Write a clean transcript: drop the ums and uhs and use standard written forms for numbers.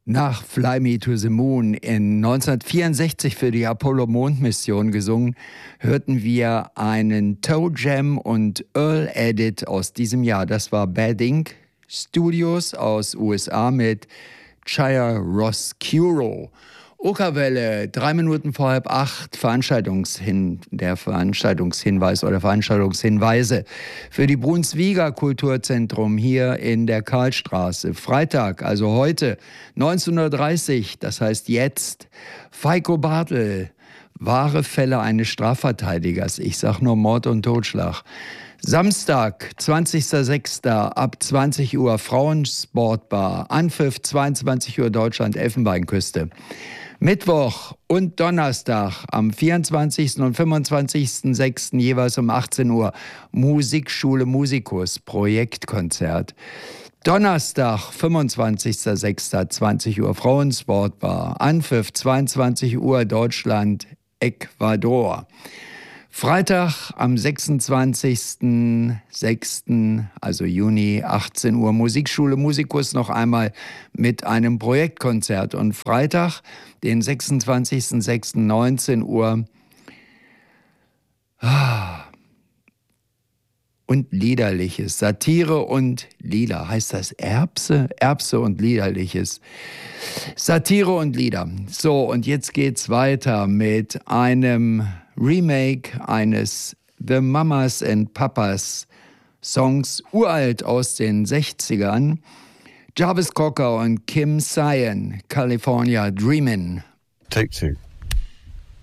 Nach Fly Me to the Moon in 1964 für die Apollo-Mondmission gesungen, hörten wir einen Toe Jam und Earl Edit aus diesem Jahr. Das war Bad Ink Studios aus USA mit Chiaroscuro. Okerwelle, 3 Minuten vor 7:30, der Veranstaltungshinweis oder Veranstaltungshinweise für die Brunsviga Kulturzentrum hier in der Karlstraße. Freitag, also heute, 19:30 Uhr, das heißt jetzt, Feiko Bartel, wahre Fälle eines Strafverteidigers. Ich sag nur Mord und Totschlag. Samstag, 20.06. ab 20 Uhr Frauensportbar, Anpfiff 22 Uhr Deutschland, Elfenbeinküste. Mittwoch und Donnerstag am 24. und 25.06. jeweils um 18 Uhr Musikschule Musikus, Projektkonzert. Donnerstag, 25.06. 20 Uhr Frauensportbar, Anpfiff 22 Uhr Deutschland, Ecuador. Freitag am 26.06., also Juni, 18 Uhr, Musikschule Musikus noch einmal mit einem Projektkonzert. Und Freitag, den 26.06., 19 Uhr, und Liederliches, Satire und Lieder. Heißt das Erbse? Erbse und Liederliches. Satire und Lieder. So, und jetzt geht's weiter mit einem Remake eines The Mamas and Papas Songs, uralt aus den 60ern. Jarvis Cocker und Kim Cyan, California Dreamin'. Take two.